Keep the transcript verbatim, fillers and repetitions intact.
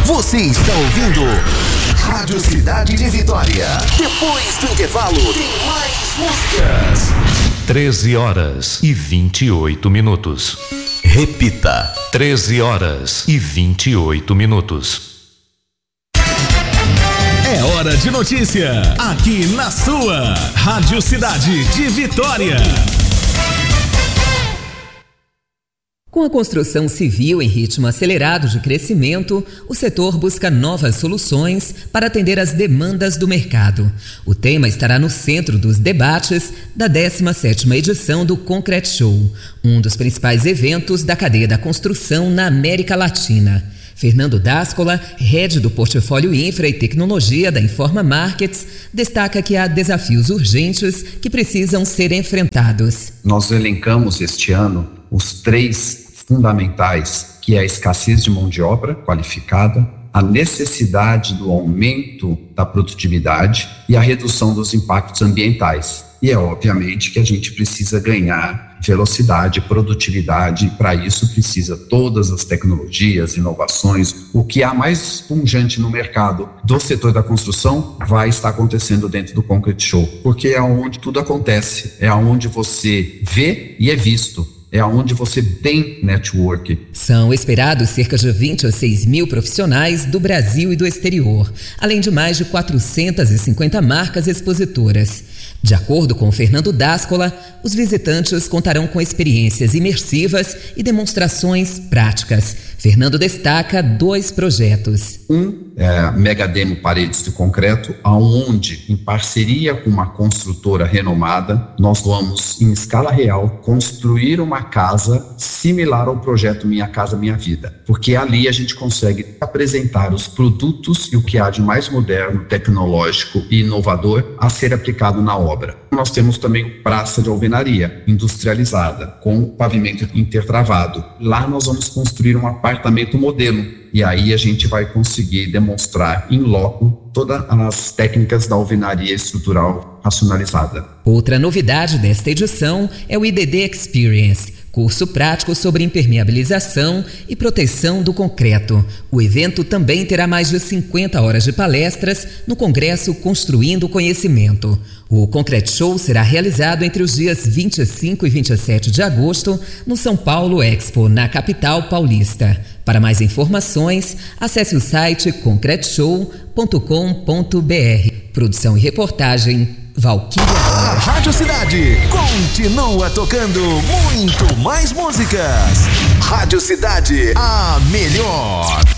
Você está ouvindo Rádio Cidade de Vitória. Depois do intervalo, tem mais músicas. treze horas e vinte e oito minutos. Repita. treze horas e vinte e oito minutos. É hora de notícia, aqui na sua Rádio Cidade de Vitória. Com a construção civil em ritmo acelerado de crescimento, o setor busca novas soluções para atender às demandas do mercado. O tema estará no centro dos debates da décima sétima edição do Concrete Show, um dos principais eventos da cadeia da construção na América Latina. Fernando D'Ascola, head do portfólio Infra e Tecnologia da Informa Markets, destaca que há desafios urgentes que precisam ser enfrentados. Nós elencamos este ano os três fundamentais, que é a escassez de mão de obra qualificada, a necessidade do aumento da produtividade e a redução dos impactos ambientais. E é obviamente que a gente precisa ganhar velocidade, produtividade, e para isso precisa todas as tecnologias, inovações. O que há mais pungente no mercado do setor da construção vai estar acontecendo dentro do Concrete Show, porque é onde tudo acontece, é onde você vê e é visto. É onde você tem network. São esperados cerca de vinte a seis mil profissionais do Brasil e do exterior, além de mais de quatrocentas e cinquenta marcas expositoras. De acordo com Fernando D'Ascola, os visitantes contarão com experiências imersivas e demonstrações práticas. Fernando destaca dois projetos. Um é a Mega Demo Paredes de Concreto, aonde, em parceria com uma construtora renomada, nós vamos, em escala real, construir uma casa similar ao projeto Minha Casa Minha Vida. Porque ali a gente consegue apresentar os produtos e o que há de mais moderno, tecnológico e inovador a ser aplicado na obra. Nós temos também praça de alvenaria industrializada, com pavimento intertravado. Lá nós vamos construir um apartamento modelo. E aí a gente vai conseguir demonstrar em loco todas as técnicas da alvenaria estrutural racionalizada. Outra novidade desta edição é o I D D Experience, curso prático sobre impermeabilização e proteção do concreto. O evento também terá mais de cinquenta horas de palestras no Congresso Construindo Conhecimento. O Concrete Show será realizado entre os dias vinte e cinco e vinte e sete de agosto no São Paulo Expo, na capital paulista. Para mais informações, acesse o site concrete show ponto com ponto b r. Produção e reportagem, Valquíria. A Rádio Cidade continua tocando muito mais músicas. Rádio Cidade, a melhor.